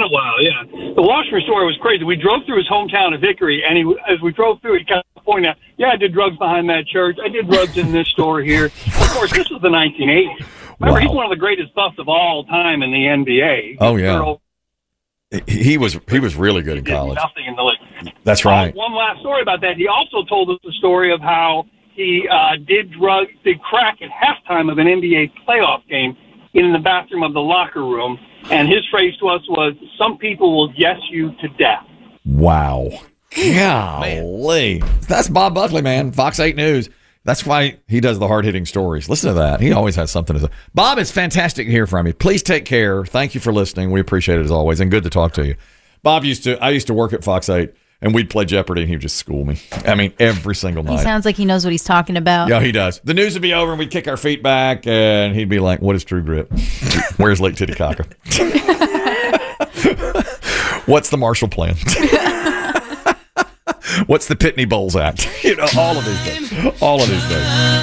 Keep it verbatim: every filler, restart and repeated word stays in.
a while, yeah. The Washburn story was crazy. We drove through his hometown of Hickory, and he, as we drove through, he kind of pointed out, yeah, I did drugs behind that church. I did drugs in this store here. Of course, this was the nineteen eighties. Remember, wow. He's one of the greatest buffs of all time in the N B A. Oh, yeah. Girl, he was he was really good in college. Nothing in the league. That's right. Uh, one last story about that. He also told us the story of how he uh, did drug, did crack at halftime of an N B A playoff game in the bathroom of the locker room. And his phrase to us was, some people will guess you to death. Wow. Golly. That's Bob Buckley, man. Fox eight News. That's why he does the hard-hitting stories. Listen to that. He always has something to say. Bob, it's fantastic to hear from you. Please take care. Thank you for listening. We appreciate it as always, and good to talk to you. Bob used to, I used to work at Fox eight, and we'd play Jeopardy, and he would just school me. I mean, every single night. He sounds like he knows what he's talking about. Yeah, he does. The news would be over, and we'd kick our feet back, and he'd be like, what is True Grit? Where's Lake Titicaca? What's the Marshall Plan? What's the Pitney Bowles Act? You know, all of these things. All of these things.